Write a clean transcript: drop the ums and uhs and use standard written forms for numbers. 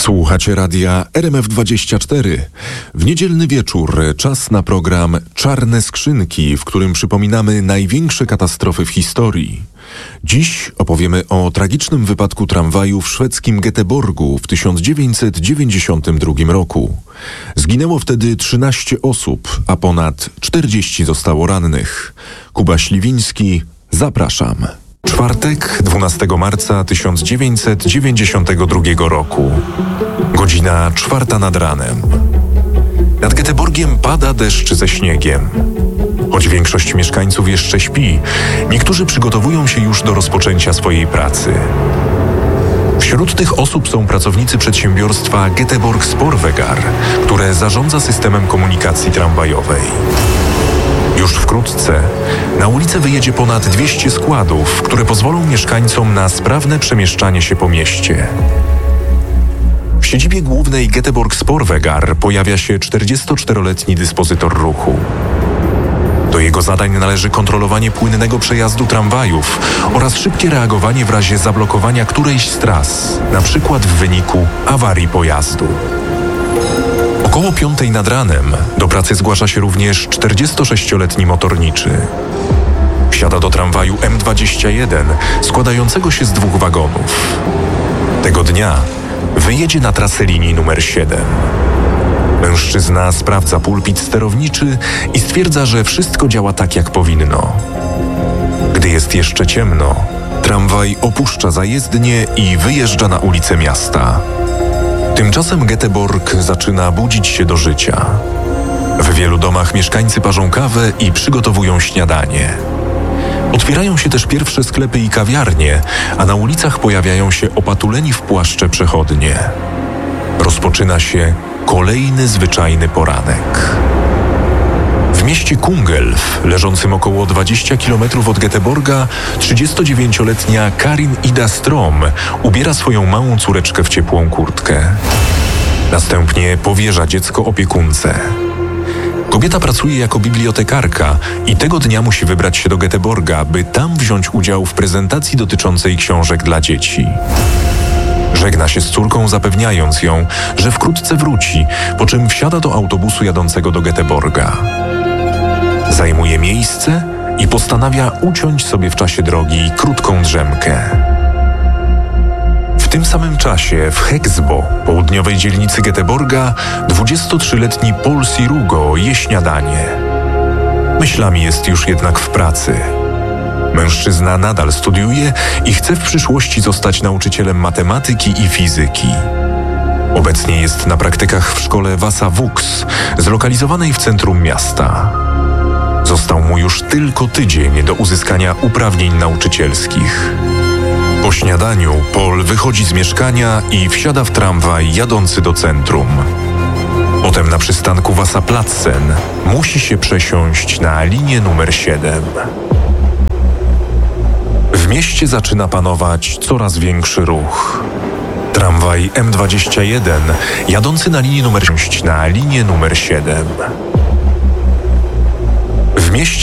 Słuchacie radia RMF24. W niedzielny wieczór czas na program Czarne Skrzynki, w którym przypominamy największe katastrofy w historii. Dziś opowiemy o tragicznym wypadku tramwaju w szwedzkim Göteborgu w 1992 roku. Zginęło wtedy 13 osób, a ponad 40 zostało rannych. Kuba Śliwiński, zapraszam. Czwartek, 12 marca 1992 roku. Godzina 4 nad ranem. Nad Göteborgiem pada deszcz ze śniegiem. Choć większość mieszkańców jeszcze śpi, niektórzy przygotowują się już do rozpoczęcia swojej pracy. Wśród tych osób są pracownicy przedsiębiorstwa Göteborg Sporvegar, które zarządza systemem komunikacji tramwajowej. Już wkrótce na ulicę wyjedzie ponad 200 składów, które pozwolą mieszkańcom na sprawne przemieszczanie się po mieście. W siedzibie głównej Göteborg Sporvegar pojawia się 44-letni dyspozytor ruchu. Do jego zadań należy kontrolowanie płynnego przejazdu tramwajów oraz szybkie reagowanie w razie zablokowania którejś z tras, na przykład w wyniku awarii pojazdu. Około 5 nad ranem do pracy zgłasza się również 46-letni motorniczy. Wsiada do tramwaju M21 składającego się z 2 wagonów. Tego dnia wyjedzie na trasę linii numer 7. Mężczyzna sprawdza pulpit sterowniczy i stwierdza, że wszystko działa tak, jak powinno. Gdy jest jeszcze ciemno, tramwaj opuszcza zajezdnię i wyjeżdża na ulicę miasta. Tymczasem Göteborg zaczyna budzić się do życia. W wielu domach mieszkańcy parzą kawę i przygotowują śniadanie. Otwierają się też pierwsze sklepy i kawiarnie, a na ulicach pojawiają się opatuleni w płaszcze przechodnie. Rozpoczyna się kolejny zwyczajny poranek. W mieście Kungälv, leżącym około 20 km od Göteborga, 39-letnia Karin Ida Strom ubiera swoją małą córeczkę w ciepłą kurtkę. Następnie powierza dziecko opiekunce. Kobieta pracuje jako bibliotekarka i tego dnia musi wybrać się do Göteborga, by tam wziąć udział w prezentacji dotyczącej książek dla dzieci. Żegna się z córką, zapewniając ją, że wkrótce wróci, po czym wsiada do autobusu jadącego do Göteborga. Zajmuje miejsce i postanawia uciąć sobie w czasie drogi krótką drzemkę. W tym samym czasie w Hexbo, południowej dzielnicy Göteborga, 23-letni Paul Sirugo je śniadanie. Myślami jest już jednak w pracy. Mężczyzna nadal studiuje i chce w przyszłości zostać nauczycielem matematyki i fizyki. Obecnie jest na praktykach w szkole Vasa Vux, zlokalizowanej w centrum miasta. Został mu już tylko tydzień do uzyskania uprawnień nauczycielskich. Po śniadaniu Paul wychodzi z mieszkania i wsiada w tramwaj jadący do centrum. Potem na przystanku Vasaplatsen musi się przesiąść na linię numer 7. W mieście zaczyna panować coraz większy ruch. Tramwaj M21 jadący na linię numer 7. W mieście